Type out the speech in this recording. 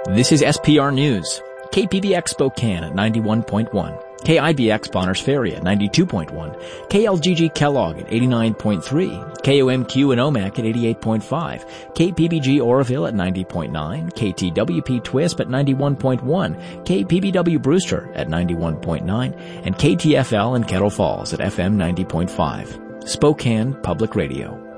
This is SPR News. KPBX Spokane at 91.1. KIBX Bonners Ferry at 92.1, KLGG Kellogg at 89.3, KOMQ in Omak at 88.5, KPBG Oroville at 90.9, KTWP Twisp at 91.1, KPBW Brewster at 91.9, and KTFL in Kettle Falls at FM 90.5. Spokane Public Radio.